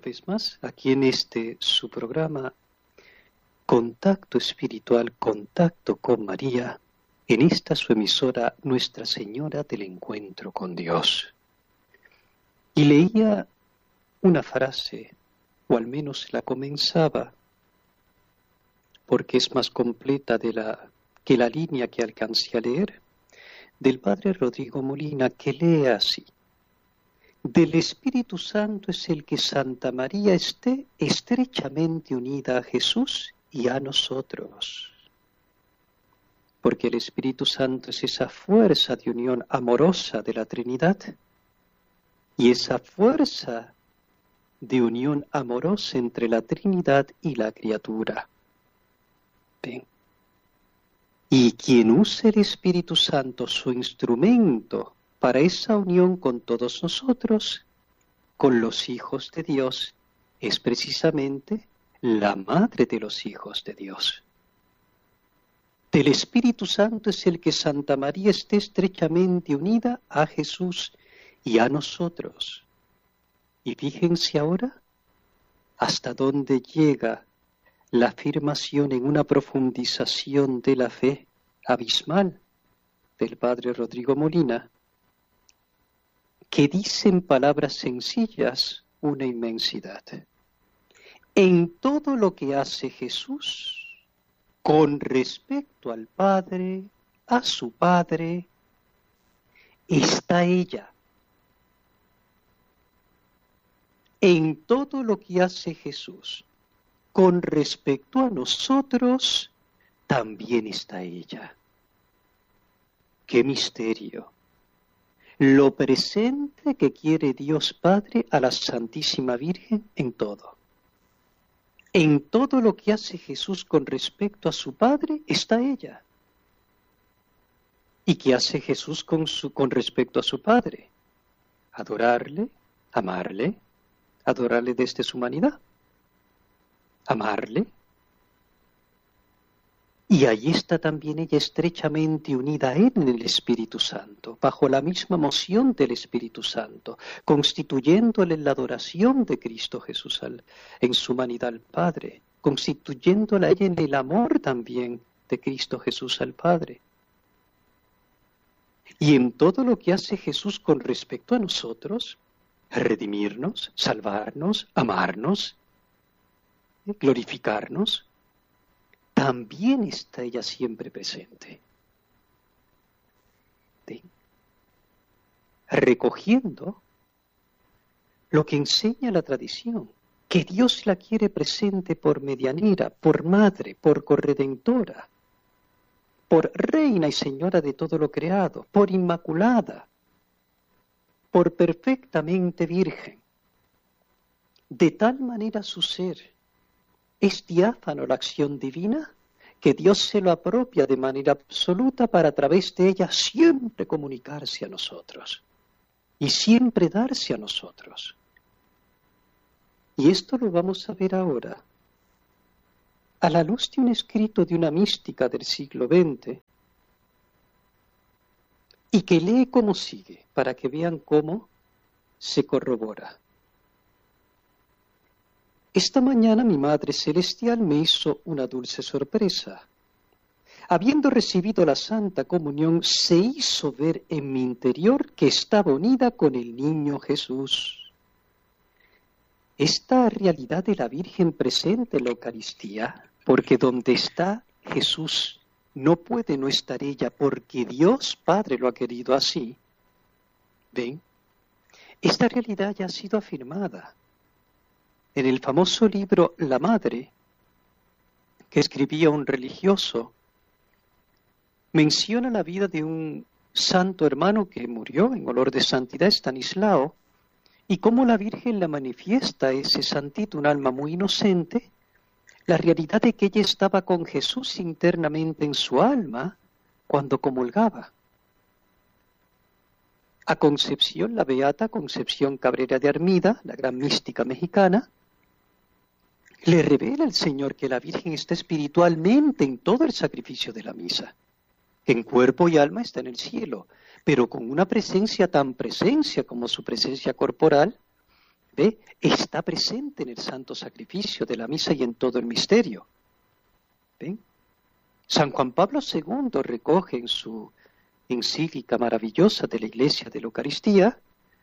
vez más aquí en su programa Contacto Espiritual, Contacto con María, en esta su emisora Nuestra Señora del Encuentro con Dios. Y leía una frase, o al menos la comenzaba, porque es más completa que la línea que alcancé a leer, del Padre Rodrigo Molina, que lee así: del Espíritu Santo es el que Santa María esté estrechamente unida a Jesús y a nosotros. Porque el Espíritu Santo es esa fuerza de unión amorosa de la Trinidad, y esa fuerza de unión amorosa entre la Trinidad y la criatura. ¿Ven? Y quien use el Espíritu Santo, su instrumento para esa unión con todos nosotros, con los hijos de Dios, es precisamente la madre de los hijos de Dios. Del Espíritu Santo es el que Santa María esté estrechamente unida a Jesús y a nosotros. Y fíjense ahora hasta dónde llega la afirmación en una profundización de la fe abismal del Padre Rodrigo Molina, que dice en palabras sencillas una inmensidad. En todo lo que hace Jesús, con respecto al Padre, a su Padre, está ella. En todo lo que hace Jesús, con respecto a nosotros, también está ella. ¡Qué misterio! Lo presente que quiere Dios Padre a la Santísima Virgen en todo. En todo lo que hace Jesús con respecto a su Padre, está ella. ¿Y qué hace Jesús con respecto a su Padre? Adorarle, amarle, adorarle desde su humanidad, amarle. Y allí está también ella estrechamente unida a Él en el Espíritu Santo, bajo la misma moción del Espíritu Santo, constituyéndole la adoración de Cristo Jesús en su humanidad al Padre, constituyéndola a ella en el amor también de Cristo Jesús al Padre. Y en todo lo que hace Jesús con respecto a nosotros, redimirnos, salvarnos, amarnos, glorificarnos, también está ella siempre presente. ¿Sí? Recogiendo lo que enseña la tradición, que Dios la quiere presente por medianera, por madre, por corredentora, por reina y señora de todo lo creado, por inmaculada, por perfectamente virgen. De tal manera su ser es diáfano la acción divina, que Dios se lo apropia de manera absoluta para a través de ella siempre comunicarse a nosotros y siempre darse a nosotros. Y esto lo vamos a ver ahora a la luz de un escrito de una mística del siglo XX y que lee como sigue, para que vean cómo se corrobora. Esta mañana mi Madre Celestial me hizo una dulce sorpresa. Habiendo recibido la Santa Comunión, se hizo ver en mi interior que estaba unida con el niño Jesús. Esta realidad de la Virgen presente en la Eucaristía, porque donde está Jesús no puede no estar ella, porque Dios Padre lo ha querido así. ¿Ven? Esta realidad ya ha sido afirmada en el famoso libro La Madre, que escribía un religioso. Menciona la vida de un santo hermano que murió en olor de santidad, Estanislao, y cómo la Virgen la manifiesta a ese santito, un alma muy inocente, la realidad de que ella estaba con Jesús internamente en su alma cuando comulgaba. A Concepción, la beata Concepción Cabrera de Armida, la gran mística mexicana, le revela al Señor que la Virgen está espiritualmente en todo el sacrificio de la misa. En cuerpo y alma está en el cielo, pero con una presencia tan presencia como su presencia corporal, ¿Ve? Está presente en el santo sacrificio de la misa y en todo el misterio. ¿Ven? San Juan Pablo II recoge en su encíclica maravillosa de la Iglesia de la Eucaristía,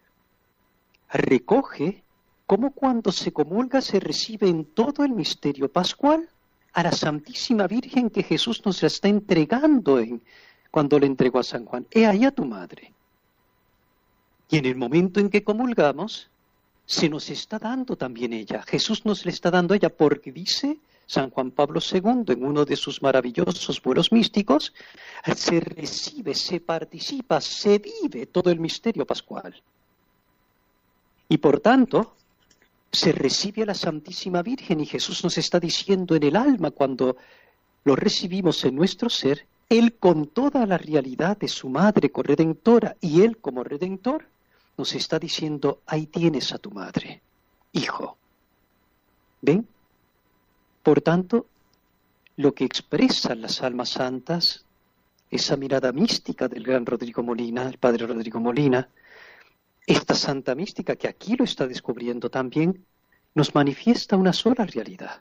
recoge cómo cuando se comulga se recibe en todo el misterio pascual a la Santísima Virgen que Jesús nos la está entregando cuando le entregó a San Juan. He ahí a tu madre. Y en el momento en que comulgamos, se nos está dando también ella. Jesús nos le está dando ella porque dice San Juan Pablo II en uno de sus maravillosos vuelos místicos, se recibe, se participa, se vive todo el misterio pascual. Y por tanto, se recibe a la Santísima Virgen y Jesús nos está diciendo en el alma cuando lo recibimos en nuestro ser, Él con toda la realidad de su madre corredentora y Él como redentor, nos está diciendo, ahí tienes a tu madre, hijo. ¿Ven? Por tanto, lo que expresan las almas santas, esa mirada mística del gran Rodrigo Molina, el padre Rodrigo Molina, esta santa mística que aquí lo está descubriendo también, nos manifiesta una sola realidad.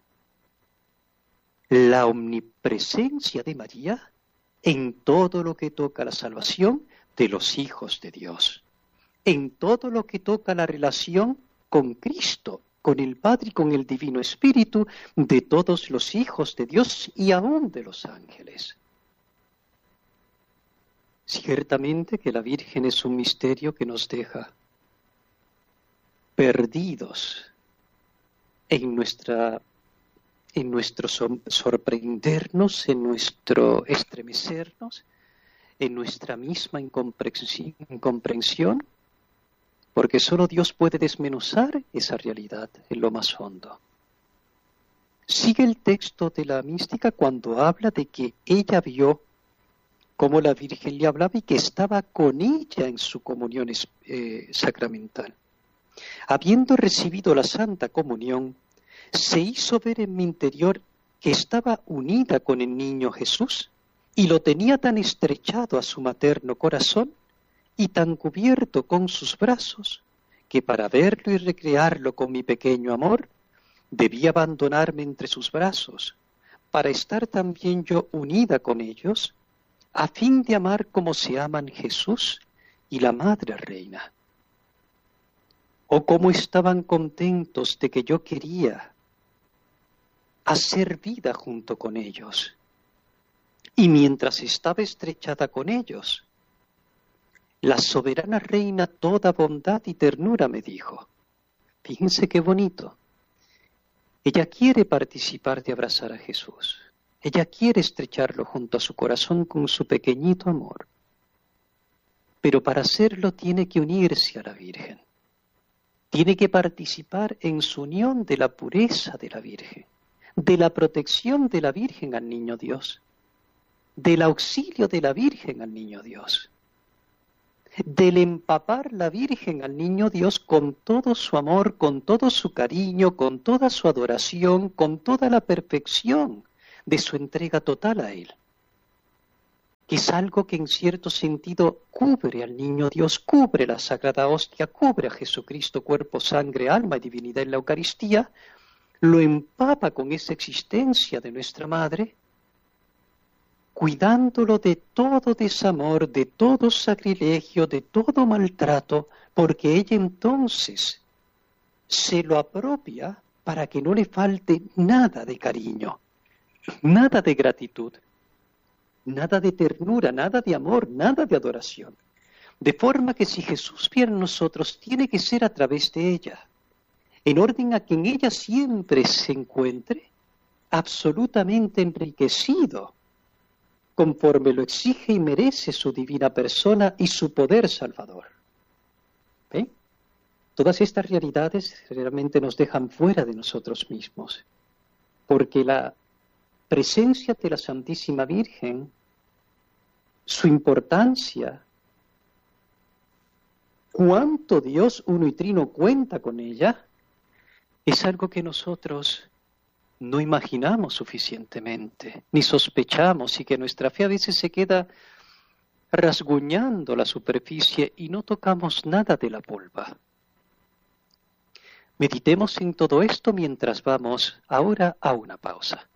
La omnipresencia de María en todo lo que toca la salvación de los hijos de Dios. En todo lo que toca la relación con Cristo, con el Padre y con el Divino Espíritu, de todos los hijos de Dios y aún de los ángeles. Ciertamente que la Virgen es un misterio que nos deja perdidos en nuestro sorprendernos, en nuestro estremecernos, en nuestra misma incomprensión, porque solo Dios puede desmenuzar esa realidad en lo más hondo. Sigue el texto de la mística cuando habla de que ella vio cómo la Virgen le hablaba y que estaba con ella en su comunión sacramental. Habiendo recibido la Santa Comunión, se hizo ver en mi interior que estaba unida con el niño Jesús y lo tenía tan estrechado a su materno corazón y tan cubierto con sus brazos, que para verlo y recrearlo con mi pequeño amor, debí abandonarme entre sus brazos, para estar también yo unida con ellos, a fin de amar como se aman Jesús y la Madre Reina. Oh, cómo estaban contentos de que yo quería hacer vida junto con ellos. Y mientras estaba estrechada con ellos, la soberana reina toda bondad y ternura me dijo, fíjense qué bonito, ella quiere participar de abrazar a Jesús, ella quiere estrecharlo junto a su corazón con su pequeñito amor, pero para hacerlo tiene que unirse a la Virgen, tiene que participar en su unión de la pureza de la Virgen, de la protección de la Virgen al niño Dios, del auxilio de la Virgen al niño Dios, del empapar la Virgen al niño Dios con todo su amor, con todo su cariño, con toda su adoración, con toda la perfección de su entrega total a Él. Que es algo que en cierto sentido cubre al niño Dios, cubre la Sagrada Hostia, cubre a Jesucristo, cuerpo, sangre, alma y divinidad en la Eucaristía, lo empapa con esa existencia de nuestra Madre, cuidándolo de todo desamor, de todo sacrilegio, de todo maltrato, porque ella entonces se lo apropia para que no le falte nada de cariño, nada de gratitud, nada de ternura, nada de amor, nada de adoración. De forma que si Jesús viene a nosotros, tiene que ser a través de ella, en orden a que en ella siempre se encuentre absolutamente enriquecido, conforme lo exige y merece su divina persona y su poder salvador. ¿Ve? Todas estas realidades realmente nos dejan fuera de nosotros mismos, porque la presencia de la Santísima Virgen, su importancia, cuánto Dios uno y trino cuenta con ella, es algo que nosotros no imaginamos suficientemente, ni sospechamos, y que nuestra fe a veces se queda rasguñando la superficie y no tocamos nada de la polva. Meditemos en todo esto mientras vamos ahora a una pausa.